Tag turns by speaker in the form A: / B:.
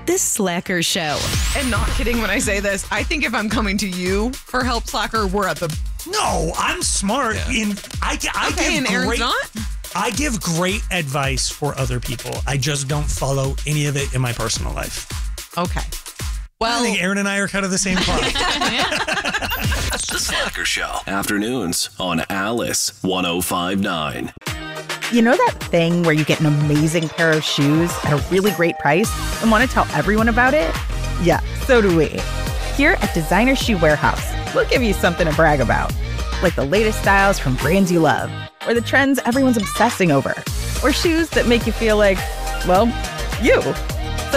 A: The Slacker Show.
B: And not kidding when I say this, I think if I'm coming to you for help, Slacker, we're at the...
C: No, I'm smart.
B: and Aaron's not?
C: I give great advice for other people. I just don't follow any of it in my personal life.
B: Okay. Well,
C: I think Aaron and I are kind of the same cloth.
D: The Slacker Show. Afternoons on Alice 105.9.
E: You know that thing where you get an amazing pair of shoes at a really great price and want to tell everyone about it? Yeah, so do we. Here at Designer Shoe Warehouse, we'll give you something to brag about. Like the latest styles from brands you love, or the trends everyone's obsessing over, or shoes that make you feel like, well, you.